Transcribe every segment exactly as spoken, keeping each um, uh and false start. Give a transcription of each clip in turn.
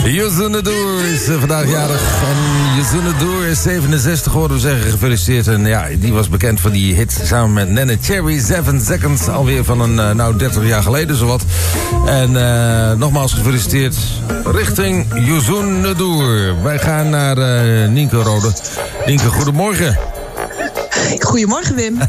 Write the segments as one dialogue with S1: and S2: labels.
S1: Youssou N'Dour is uh, vandaag jarig. En Youssou N'Dour is zevenenzestig geworden, we zeggen gefeliciteerd. En ja, die was bekend van die hit samen met Nene Cherry, Seven Seconds. Alweer van een, uh, nou, dertig jaar geleden zowat. En uh, nogmaals gefeliciteerd richting Youssou N'Dour. Wij gaan naar uh, Nienke Rode. Nienke, goedemorgen.
S2: Goedemorgen, Wim.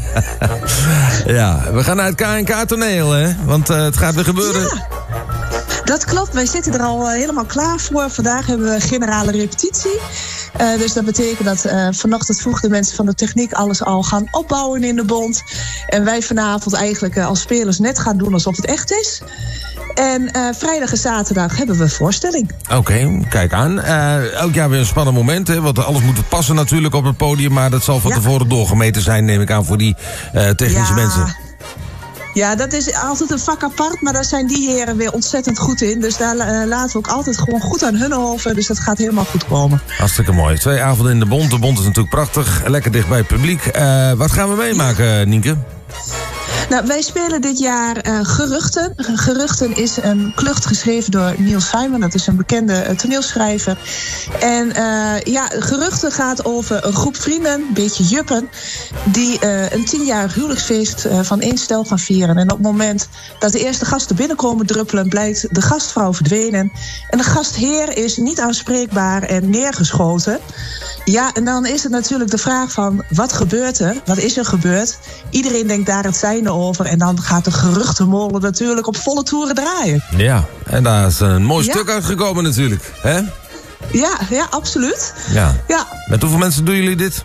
S1: Ja, we gaan naar het K en K-toneel, hè? Want uh, het gaat weer gebeuren.
S2: Ja, dat klopt. Wij zitten er al uh, helemaal klaar voor. Vandaag hebben we generale repetitie. Uh, dus dat betekent dat uh, vanochtend vroeg de mensen van de techniek alles al gaan opbouwen in de bond. En wij vanavond eigenlijk uh, als spelers net gaan doen alsof het echt is. En uh, vrijdag en zaterdag hebben we voorstelling.
S1: Oké, okay, kijk aan. Uh, elk jaar weer een spannend moment, hè, want alles moet passen natuurlijk op het podium. Maar dat zal van ja. tevoren doorgemeten zijn, neem ik aan, voor die uh, technische ja. mensen.
S2: Ja, dat is altijd een vak apart, maar daar zijn die heren weer ontzettend goed in. Dus daar uh, laten we ook altijd gewoon goed aan hun over. Dus dat gaat helemaal goed komen.
S1: Hartstikke mooi. Twee avonden in de Bond. De Bond is natuurlijk prachtig. Lekker dicht bij het publiek. Uh, wat gaan we meemaken, ja. Nienke?
S2: Nou, wij spelen dit jaar uh, Geruchten. Geruchten is een klucht geschreven door Neil Simon. Dat is een bekende uh, toneelschrijver. En uh, ja, Geruchten gaat over een groep vrienden, een beetje juppen, die uh, een tienjarig huwelijksfeest uh, van één stel gaan vieren. En op het moment dat de eerste gasten binnenkomen druppelen, blijkt de gastvrouw verdwenen. En de gastheer is niet aanspreekbaar en neergeschoten. Ja, en dan is het natuurlijk de vraag van, wat gebeurt er? Wat is er gebeurd? Iedereen denkt daar het zijnde over. En dan gaat de geruchtenmolen natuurlijk op volle toeren draaien.
S1: Ja, en daar is een mooi
S2: ja.
S1: stuk uitgekomen natuurlijk, hè?
S2: Ja, ja, absoluut.
S1: Ja.
S2: ja.
S1: Met hoeveel mensen doen jullie dit?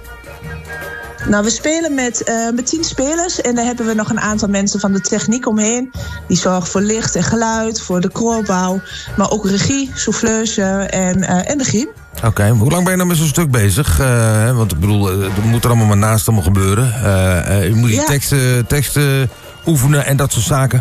S2: Nou, we spelen met, uh, met tien spelers. En daar hebben we nog een aantal mensen van de techniek omheen. Die zorgen voor licht en geluid, voor de koorbouw. Maar ook regie, souffleuse en, uh, en de griem.
S1: Oké, okay. Hoe lang ben je nou met zo'n stuk bezig? Uh, want ik bedoel, er moet er allemaal maar naast allemaal gebeuren. Uh, uh, je moet die ja. teksten, teksten oefenen en dat soort zaken.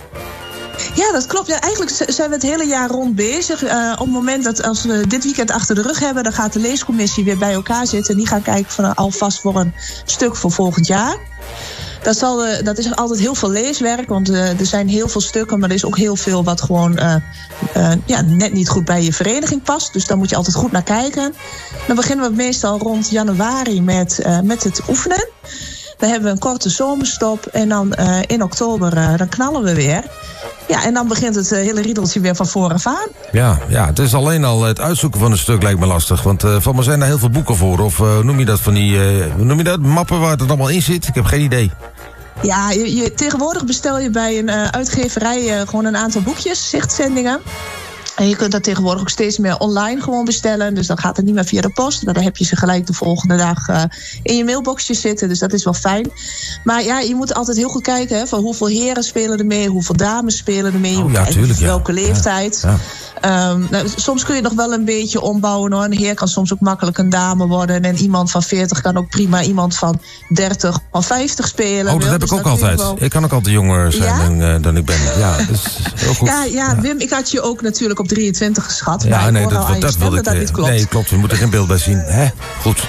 S2: Ja, dat klopt. Ja, eigenlijk zijn we het hele jaar rond bezig. Uh, op het moment dat als we dit weekend achter de rug hebben, dan gaat de leescommissie weer bij elkaar zitten. En die gaan kijken van alvast voor een stuk voor volgend jaar. Dat, zal, uh, dat is altijd heel veel leeswerk, want uh, er zijn heel veel stukken, maar er is ook heel veel wat gewoon uh, uh, ja, net niet goed bij je vereniging past. Dus daar moet je altijd goed naar kijken. Dan beginnen we meestal rond januari met, uh, met het oefenen. Dan hebben we een korte zomerstop en dan uh, in oktober uh, dan knallen we weer. Ja, en dan begint het uh, hele riedeltje weer van vooraf aan.
S1: Ja, ja, het is alleen al het uitzoeken van een stuk lijkt me lastig. Want uh, van me zijn er heel veel boeken voor. Of uh, noem je dat van die, uh, noem je dat, mappen waar het allemaal in zit? Ik heb geen idee.
S2: Ja, je, je, tegenwoordig bestel je bij een uh, uitgeverij uh, gewoon een aantal boekjes, zichtzendingen. En je kunt dat tegenwoordig ook steeds meer online gewoon bestellen. Dus dan gaat het niet meer via de post. Maar dan heb je ze gelijk de volgende dag uh, in je mailboxje zitten. Dus dat is wel fijn. Maar ja, je moet altijd heel goed kijken. Hè, van hoeveel heren spelen er mee, hoeveel dames spelen er mee.
S1: Oh, ja, tuurlijk, ja.
S2: Welke leeftijd. Ja, ja. Um, nou, soms kun je nog wel een beetje ombouwen hoor. Een heer kan soms ook makkelijk een dame worden. En iemand van veertig kan ook prima iemand van dertig of vijftig spelen.
S1: Oh, dat heb dus ik ook altijd. Wel... Ik kan ook altijd jonger zijn ja? dan, uh, dan ik ben. Ja, dus heel goed.
S2: Ja, ja, ja, Wim, ik had je ook natuurlijk op drieëntwintig geschat.
S1: Ja,
S2: maar
S1: nee,
S2: ik
S1: dat, dat, dat wilde ik.
S2: Dat niet klopt.
S1: Nee, klopt. We moeten geen beeld bij zien. Hè? Goed.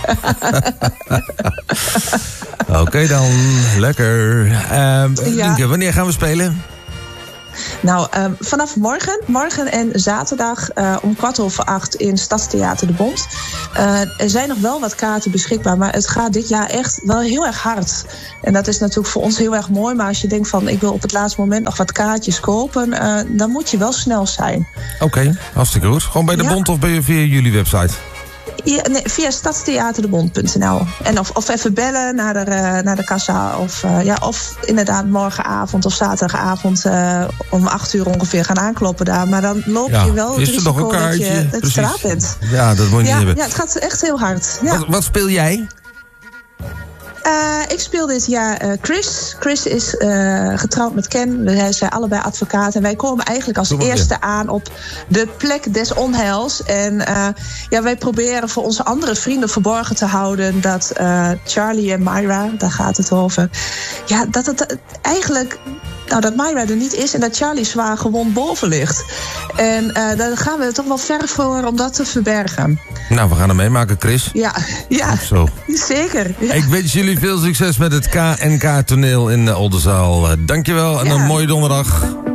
S1: Oké okay, dan. Lekker. Uh, ja. Nienke, wanneer gaan we spelen?
S2: Nou, uh, vanaf morgen. Morgen en zaterdag uh, om kwart over acht in Stadstheater de Bond. Uh, er zijn nog wel wat kaarten beschikbaar, maar het gaat dit jaar echt wel heel erg hard. En dat is natuurlijk voor ons heel erg mooi. Maar als je denkt van, ik wil op het laatste moment nog wat kaartjes kopen, uh, dan moet je wel snel zijn.
S1: Oké, okay, hartstikke goed. Gewoon bij de ja. Bond of bij, via jullie website?
S2: Ja, nee, via stadstheaterdebond punt n l. En of, of even bellen naar de, uh, naar de kassa. Of, uh, ja, of inderdaad morgenavond of zaterdagavond uh, om acht uur ongeveer gaan aankloppen daar. Maar dan loop ja, je wel het risico nog een kaartje? Dat je het straat bent.
S1: Ja, dat moet je
S2: ja,
S1: niet hebben.
S2: Ja, het gaat echt heel hard. Ja.
S1: Wat, wat speel jij?
S2: Uh, ik speel dit jaar uh, Chris. Chris is uh, getrouwd met Ken. We zijn allebei advocaten. En wij komen eigenlijk als eerste aan op de plek des onheils. En uh, ja, wij proberen voor onze andere vrienden verborgen te houden dat uh, Charlie en Myra, daar gaat het over. Ja, dat het eigenlijk. Nou, dat Myra er niet is en dat Charlie zwaar gewond boven ligt. En uh, daar gaan we toch wel ver voor om dat te verbergen.
S1: Nou, we gaan hem meemaken, Chris.
S2: Ja, ja,
S1: zo.
S2: Zeker. Ja.
S1: Ik wens jullie veel succes met het K en K-toneel in Oldenzaal. Dankjewel en ja. een mooie donderdag.